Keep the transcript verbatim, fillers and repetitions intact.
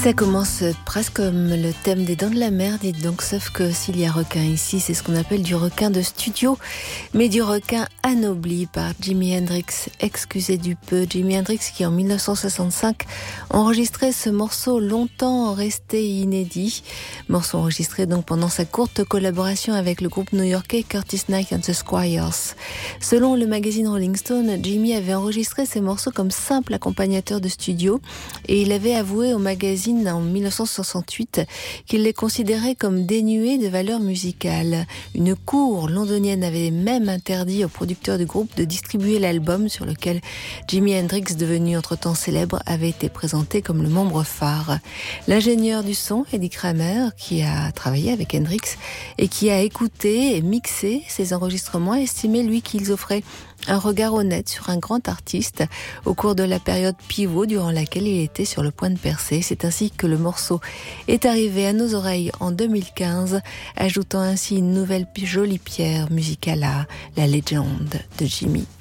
Ça commence presque comme le thème des Dents de la Mer, dites donc, sauf que s'il y a requin ici, c'est ce qu'on appelle du requin de studio, mais du requin anobli par Jimi Hendrix. Excusez du peu, Jimi Hendrix qui en dix-neuf cent soixante-cinq enregistrait ce morceau longtemps resté inédit, morceau enregistré donc pendant sa courte collaboration avec le groupe new-yorkais Curtis Knight and the Squires. Selon le magazine Rolling Stone, Jimi avait enregistré ces morceaux comme simple accompagnateur de studio et il avait avoué au magazine en dix-neuf cent soixante-huit qu'il les considérait comme dénués de valeur musicale. Une cour londonienne avait même interdit aux producteurs du groupe de distribuer l'album sur lequel Jimi Hendrix, devenu entre-temps célèbre, avait été présenté comme le membre phare. L'ingénieur du son, Eddie Kramer, qui a travaillé avec Hendrix et qui a écouté et mixé ces enregistrements, estimait lui qu'ils offraient un regard honnête sur un grand artiste au cours de la période pivot durant laquelle il était sur le point de percer. C'est ainsi que le morceau est arrivé à nos oreilles en deux mille quinze, ajoutant ainsi une nouvelle jolie pierre musicale à la légende de Jimi.